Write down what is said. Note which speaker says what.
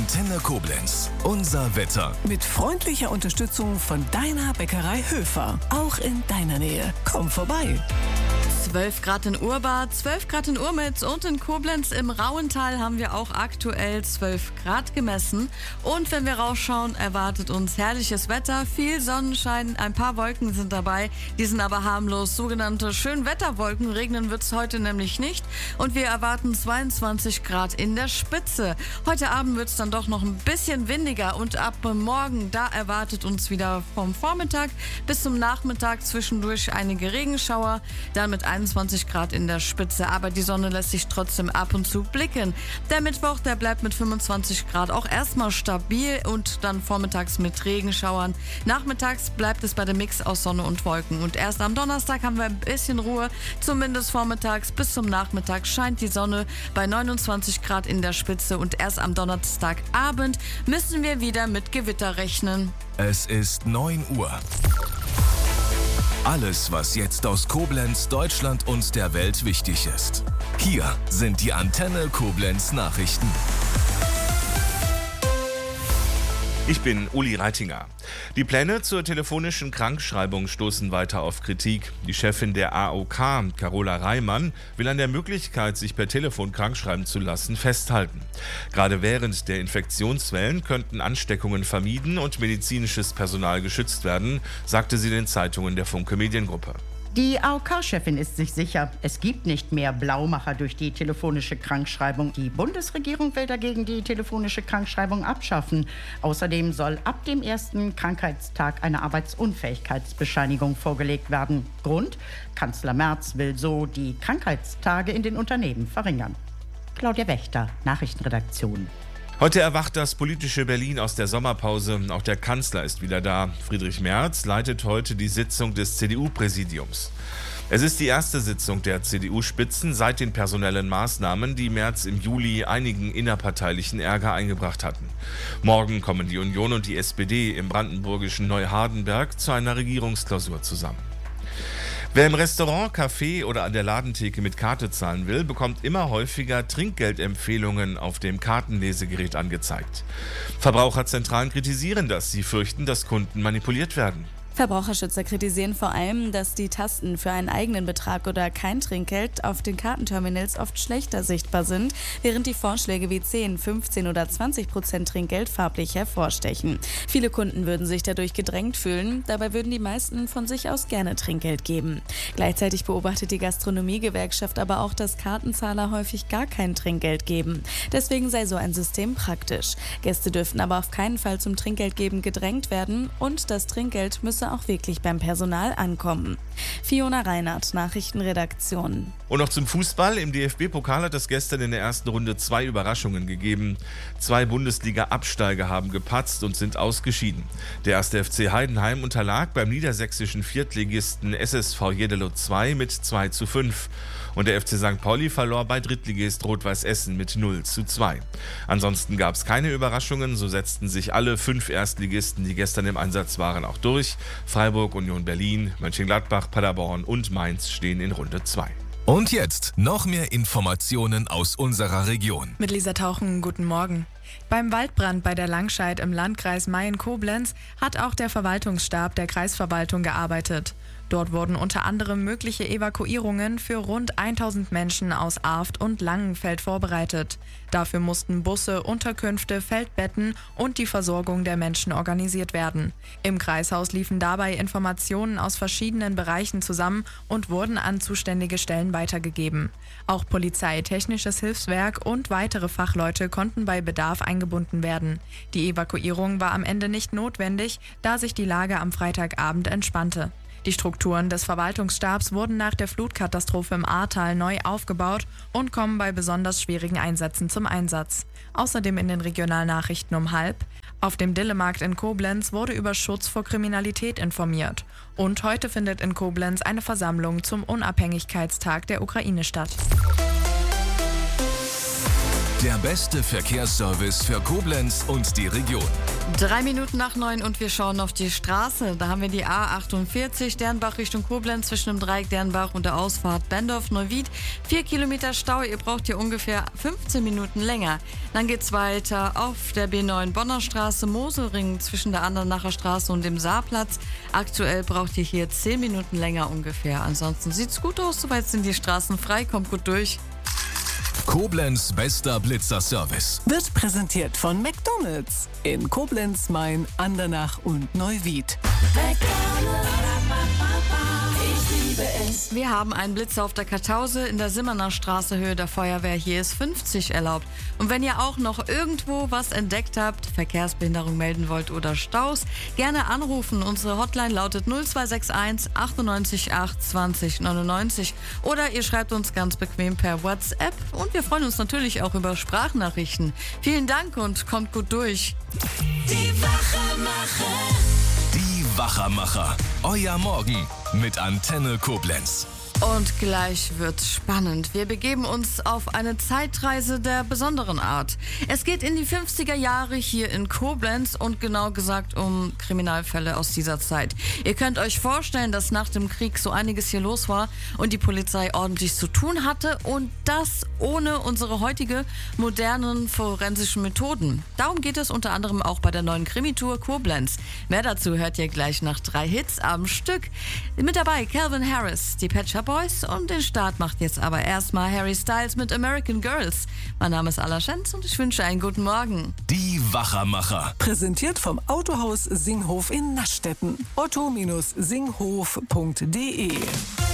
Speaker 1: Antenne Koblenz. Unser Wetter.
Speaker 2: Mit freundlicher Unterstützung von deiner Bäckerei Höfer. Auch in deiner Nähe. Komm vorbei.
Speaker 3: 12 Grad in Urbad, 12 Grad in Urmitz und in Koblenz im Rauental haben wir auch aktuell 12 Grad gemessen. Und wenn wir rausschauen, erwartet uns herrliches Wetter, viel Sonnenschein, ein paar Wolken sind dabei, die sind aber harmlos, sogenannte Schönwetterwolken. Regnen wird es heute nämlich nicht und wir erwarten 22 Grad in der Spitze. Heute Abend wird es dann doch noch ein bisschen windiger und ab morgen, da erwartet uns wieder vom Vormittag bis zum Nachmittag zwischendurch einige Regenschauer, dann mit 21 Grad in der Spitze, aber die Sonne lässt sich trotzdem ab und zu blicken. Der Mittwoch, der bleibt mit 25 Grad auch erstmal stabil und dann vormittags mit Regenschauern. Nachmittags bleibt es bei dem Mix aus Sonne und Wolken und erst am Donnerstag haben wir ein bisschen Ruhe, zumindest vormittags bis zum Nachmittag scheint die Sonne bei 29 Grad in der Spitze und erst am Donnerstagabend müssen wir wieder mit Gewitter rechnen.
Speaker 1: Es ist 9 Uhr. Alles, was jetzt aus Koblenz, Deutschland und der Welt wichtig ist. Hier sind die Antenne Koblenz Nachrichten.
Speaker 4: Ich bin Uli Reitinger. Die Pläne zur telefonischen Krankschreibung stoßen weiter auf Kritik. Die Chefin der AOK, Carola Reimann, will an der Möglichkeit, sich per Telefon krankschreiben zu lassen, festhalten. Gerade während der Infektionswellen könnten Ansteckungen vermieden und medizinisches Personal geschützt werden, sagte sie den Zeitungen der Funke Mediengruppe.
Speaker 5: Die AOK-Chefin ist sich sicher, es gibt nicht mehr Blaumacher durch die telefonische Krankschreibung. Die Bundesregierung will dagegen die telefonische Krankschreibung abschaffen. Außerdem soll ab dem ersten Krankheitstag eine Arbeitsunfähigkeitsbescheinigung vorgelegt werden. Grund? Kanzler Merz will so die Krankheitstage in den Unternehmen verringern. Claudia Wächter, Nachrichtenredaktion.
Speaker 4: Heute erwacht das politische Berlin aus der Sommerpause. Auch der Kanzler ist wieder da. Friedrich Merz leitet heute die Sitzung des CDU-Präsidiums. Es ist die erste Sitzung der CDU-Spitzen seit den personellen Maßnahmen, die Merz im Juli einigen innerparteilichen Ärger eingebracht hatten. Morgen kommen die Union und die SPD im brandenburgischen Neuhardenberg zu einer Regierungsklausur zusammen. Wer im Restaurant, Café oder an der Ladentheke mit Karte zahlen will, bekommt immer häufiger Trinkgeldempfehlungen auf dem Kartenlesegerät angezeigt. Verbraucherzentralen kritisieren das. Sie fürchten, dass Kunden manipuliert werden.
Speaker 6: Verbraucherschützer kritisieren vor allem, dass die Tasten für einen eigenen Betrag oder kein Trinkgeld auf den Kartenterminals oft schlechter sichtbar sind, während die Vorschläge wie 10, 15 oder 20% Trinkgeld farblich hervorstechen. Viele Kunden würden sich dadurch gedrängt fühlen, dabei würden die meisten von sich aus gerne Trinkgeld geben. Gleichzeitig beobachtet die Gastronomiegewerkschaft aber auch, dass Kartenzahler häufig gar kein Trinkgeld geben. Deswegen sei so ein System praktisch. Gäste dürften aber auf keinen Fall zum Trinkgeldgeben gedrängt werden und das Trinkgeld müsse auch wirklich beim Personal ankommen. Fiona Reinhardt, Nachrichtenredaktion.
Speaker 4: Und noch zum Fußball. Im DFB-Pokal hat es gestern in der ersten Runde 2 Überraschungen gegeben. 2 Bundesliga-Absteiger haben gepatzt und sind ausgeschieden. Der 1. FC Heidenheim unterlag beim niedersächsischen Viertligisten SSV Jeddelo 2 mit 2:5. Und der FC St. Pauli verlor bei Drittligist Rot-Weiß Essen mit 0:2. Ansonsten gab es keine Überraschungen, so setzten sich alle 5 Erstligisten, die gestern im Einsatz waren, auch durch. Freiburg, Union Berlin, Mönchengladbach, Paderborn und Mainz stehen in Runde 2.
Speaker 1: Und jetzt noch mehr Informationen aus unserer Region.
Speaker 7: Mit Lisa Tauchen, guten Morgen. Beim Waldbrand bei der Langscheid im Landkreis Mayen-Koblenz hat auch der Verwaltungsstab der Kreisverwaltung gearbeitet. Dort wurden unter anderem mögliche Evakuierungen für rund 1000 Menschen aus Arft und Langenfeld vorbereitet. Dafür mussten Busse, Unterkünfte, Feldbetten und die Versorgung der Menschen organisiert werden. Im Kreishaus liefen dabei Informationen aus verschiedenen Bereichen zusammen und wurden an zuständige Stellen weitergegeben. Auch Polizei, Technisches Hilfswerk und weitere Fachleute konnten bei Bedarf eingebunden werden. Die Evakuierung war am Ende nicht notwendig, da sich die Lage am Freitagabend entspannte. Die Strukturen des Verwaltungsstabs wurden nach der Flutkatastrophe im Ahrtal neu aufgebaut und kommen bei besonders schwierigen Einsätzen zum Einsatz. Außerdem in den Regionalnachrichten um 12:30. Auf dem Dillemarkt in Koblenz wurde über Schutz vor Kriminalität informiert. Und heute findet in Koblenz eine Versammlung zum Unabhängigkeitstag der Ukraine statt.
Speaker 1: Der beste Verkehrsservice für Koblenz und die Region.
Speaker 3: 3 Minuten nach 9 und wir schauen auf die Straße. Da haben wir die A48 Dernbach Richtung Koblenz zwischen dem Dreieck Dernbach und der Ausfahrt Bendorf-Neuwied. 4 Kilometer Stau, ihr braucht hier ungefähr 15 Minuten länger. Dann geht's weiter auf der B9 Bonner Straße, Moselring zwischen der Andernacher Straße und dem Saarplatz. Aktuell braucht ihr hier 10 Minuten länger ungefähr. Ansonsten sieht's gut aus, soweit sind die Straßen frei, kommt gut durch.
Speaker 1: Koblenz bester Blitzerservice.
Speaker 2: Wird präsentiert von McDonald's in Koblenz, Main, Andernach und Neuwied.
Speaker 3: Wir haben einen Blitzer auf der Kartause in der Simmerner Straße, Höhe der Feuerwehr. Hier ist 50 erlaubt. Und wenn ihr auch noch irgendwo was entdeckt habt, Verkehrsbehinderung melden wollt oder Staus, gerne anrufen. Unsere Hotline lautet 0261 98 8 20 99. Oder ihr schreibt uns ganz bequem per WhatsApp. Und wir freuen uns natürlich auch über Sprachnachrichten. Vielen Dank und kommt gut durch.
Speaker 1: Die Wachermacher. Euer Morgen mit Antenne Koblenz.
Speaker 3: Und gleich wird's spannend. Wir begeben uns auf eine Zeitreise der besonderen Art. Es geht in die 50er Jahre hier in Koblenz und genau gesagt um Kriminalfälle aus dieser Zeit. Ihr könnt euch vorstellen, dass nach dem Krieg so einiges hier los war und die Polizei ordentlich zu tun hatte und das ohne unsere heutige modernen forensischen Methoden. Darum geht es unter anderem auch bei der neuen Krimi-Tour Koblenz. Mehr dazu hört ihr gleich nach 3 Hits am Stück. Mit dabei Calvin Harris, die Pet Shop Boys und den Start macht jetzt aber erstmal Harry Styles mit American Girls. Mein Name ist Alla Schenz und ich wünsche einen guten Morgen.
Speaker 1: Die Wachermacher.
Speaker 2: Präsentiert vom Autohaus Singhof in Naschstetten. otto-singhof.de